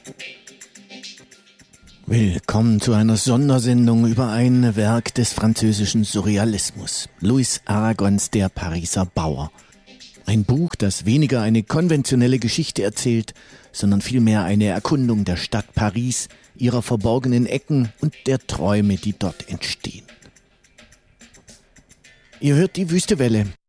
Willkommen zu einer Sondersendung über ein Werk des französischen Surrealismus, Louis Aragons Der Pariser Bauer. Ein Buch, das weniger eine konventionelle Geschichte erzählt, sondern vielmehr eine Erkundung der Stadt Paris, ihrer verborgenen Ecken und der Träume, die dort entstehen. Ihr hört die Wüstewelle,